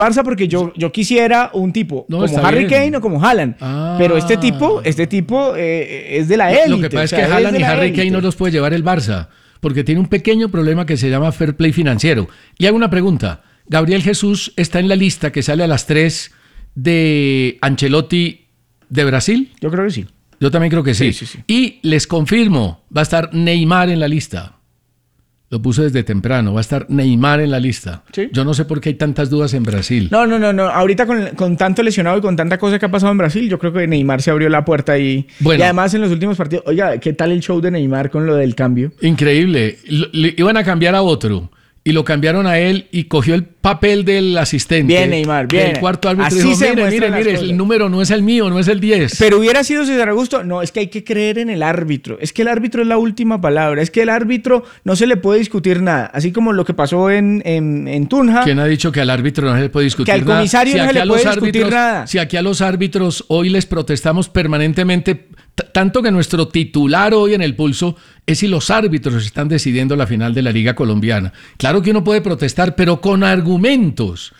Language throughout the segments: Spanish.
Barça porque yo quisiera un tipo como Harry Kane o como Haaland. Pero este tipo es de la élite. Lo que pasa es que Haaland y Harry Kane no los puede llevar el Barça, porque tiene un pequeño problema que se llama fair play financiero. Y hago una pregunta. Gabriel Jesús está en la lista que sale a las 3 de Ancelotti de Brasil. Yo creo que sí. Yo también creo que sí. Sí. Y les confirmo, va a estar Neymar en la lista. Lo puse desde temprano, va a estar Neymar en la lista. ¿Sí? Yo no sé por qué hay tantas dudas en Brasil. No. Ahorita con tanto lesionado y con tanta cosa que ha pasado en Brasil, yo creo que Neymar se abrió la puerta y además en los últimos partidos... Oiga, ¿qué tal el show de Neymar con lo del cambio? Increíble. Iban a cambiar a otro y lo cambiaron a él y cogió el papel del asistente. Bien, Neymar, bien. El cuarto árbitro dijo, mire, el número no es el mío, no es el 10. Pero hubiera sido César Augusto. No, es que hay que creer en el árbitro. Es que el árbitro es la última palabra. Es que el árbitro no se le puede discutir nada. Así como lo que pasó en Tunja. ¿Quién ha dicho que al árbitro no se le puede discutir nada? Que al comisario no se le puede discutir nada. Si aquí a los árbitros hoy les protestamos permanentemente, tanto que nuestro titular hoy en El Pulso es si los árbitros están decidiendo la final de la Liga Colombiana. Claro que uno puede protestar, pero con argumentos.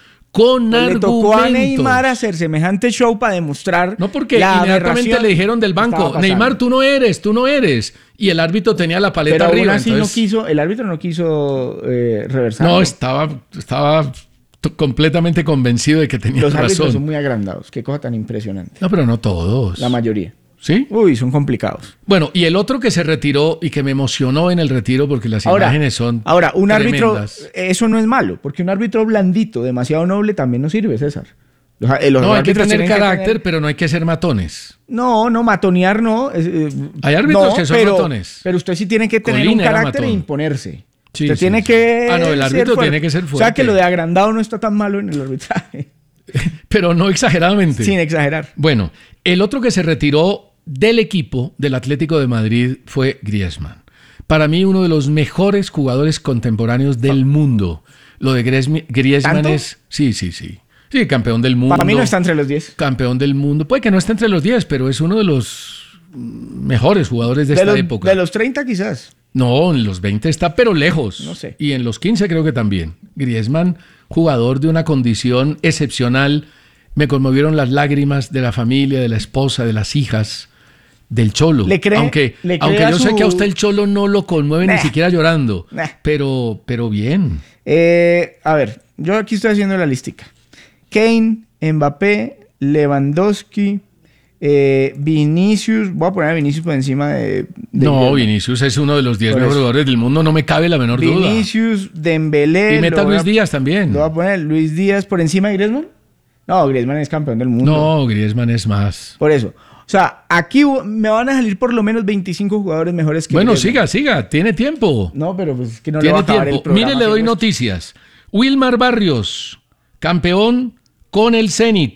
Le tocó a Neymar hacer semejante show para demostrar. No, porque inmediatamente le dijeron del banco, Neymar, tú no eres. Y el árbitro tenía la paleta pero arriba. Pero así entonces... el árbitro no quiso reversar. No, estaba completamente convencido de que tenía razón. Los árbitros son muy agrandados. Qué cosa tan impresionante. No, pero no todos. La mayoría. ¿Sí? Uy, son complicados. Bueno, y el otro que se retiró y que me emocionó en el retiro porque las imágenes son Ahora, un tremendas. Árbitro, eso no es malo, porque un árbitro blandito, demasiado noble, también no sirve, César. No, hay que tener carácter, pero no hay que ser matones. No, matonear no. Hay árbitros que son matones. Pero usted sí tiene que tener un carácter e imponerse. Sí, usted tiene que el árbitro tiene que ser fuerte. O sea, que lo de agrandado no está tan malo en el arbitraje. Pero no exageradamente. Sin exagerar. Bueno, el otro que se retiró del equipo del Atlético de Madrid fue Griezmann. Para mí, uno de los mejores jugadores contemporáneos del mundo. Lo de Griezmann ¿Tanto? es... Sí, campeón del mundo. Para mí no está entre los 10. Campeón del mundo. Puede que no esté entre los 10, pero es uno de los mejores jugadores de esta época. De los 30 quizás. No, en los 20 está, pero lejos. No sé. Y en los 15 creo que también. Griezmann, jugador de una condición excepcional. Me conmovieron las lágrimas de la familia, de la esposa, de las hijas, del Cholo. Aunque yo sé que a usted el Cholo no lo conmueve ni siquiera llorando. Pero bien. A ver, yo aquí estoy haciendo la listica. Kane, Mbappé, Lewandowski, Vinicius. Voy a poner a Vinicius por encima de Vinicius es uno de los 10 mejores jugadores del mundo, no me cabe la menor duda. Vinicius, Dembélé. Y meta Luis Díaz también. Lo voy a poner Luis Díaz por encima de Griezmann. No, Griezmann es campeón del mundo. No, Griezmann es más. Por eso. O sea, aquí me van a salir por lo menos 25 jugadores mejores que Bueno, Griezmann. siga. Tiene tiempo. No, pero pues es que no tiene le va a acabar tiempo. el programa. Mire, le doy noticias. Wilmar Barrios, campeón con el Zenit.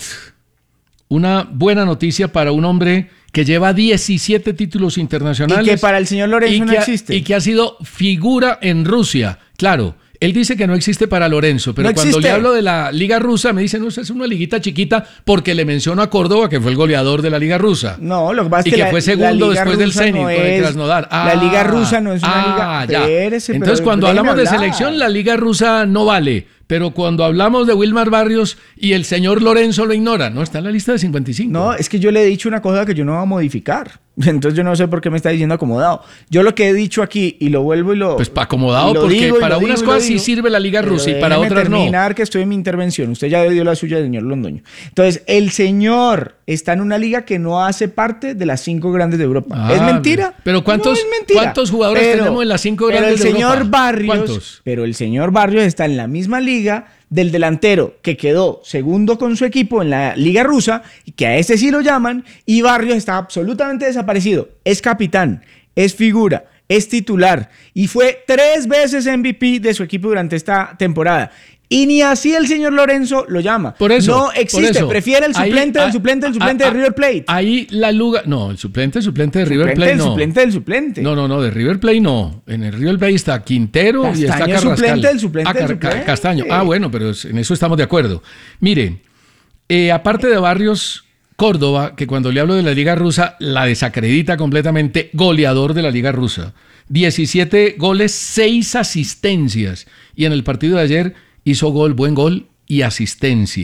Una buena noticia para un hombre que lleva 17 títulos internacionales. Y que para el señor Lorenzo no existe. Y que ha sido figura en Rusia. Claro, él dice que no existe para Lorenzo, pero cuando le hablo de la Liga Rusa me dice, no, es una liguita chiquita porque le menciono a Córdoba, que fue el goleador de la Liga Rusa. No, lo que pasa es que fue segundo después del Zenit, con el Krasnodar. La Liga Rusa no es una liga... Ya. Entonces, cuando hablamos de selección, la Liga Rusa no vale. Pero cuando hablamos de Wilmar Barrios y el señor Lorenzo lo ignora, no, está en la lista de 55. No, es que yo le he dicho una cosa que yo no voy a modificar. Entonces yo no sé por qué me está diciendo acomodado. Yo lo que he dicho aquí, y lo vuelvo y lo... Pues para acomodado, porque para unas cosas sí sirve la Liga Rusa y para otras no. Terminar que estoy en mi intervención. Usted ya dio la suya, señor Londoño. Entonces, el señor está en una liga que no hace parte de las 5 grandes de Europa. ¿Es mentira? Pero ¿cuántos, no es mentira. ¿cuántos jugadores tenemos en las 5 grandes de Europa? Pero el señor Barrios está en la misma liga del delantero que quedó segundo con su equipo en la Liga Rusa, y que a este sí lo llaman, y Barrios está absolutamente desaparecido. Es capitán, es figura, es titular, y fue 3 veces MVP de su equipo durante esta temporada. Y ni así el señor Lorenzo lo llama. Por eso, no existe. Prefiere el suplente del suplente de River Plate. Ahí la luga... No, el suplente de River Plate no. El suplente. No, de River Plate no. En el River Plate está Quintero Castaño, y está Carrascal. El suplente. Castaño. Bueno, pero en eso estamos de acuerdo. Mire, aparte de Barrios, Córdoba, que cuando le hablo de la Liga Rusa, la desacredita completamente, goleador de la Liga Rusa. 17 goles, 6 asistencias. Y en el partido de ayer... hizo buen gol y asistencia.